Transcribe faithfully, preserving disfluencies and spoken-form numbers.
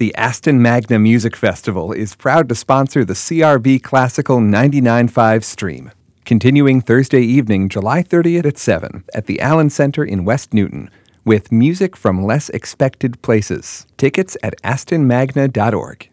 The Aston Magna Music Festival is proud to sponsor the C R B Classical ninety-nine point five stream, continuing Thursday evening, July thirtieth at seven at the Allen Center in West Newton, with music from less expected places. Tickets at aston magna dot org.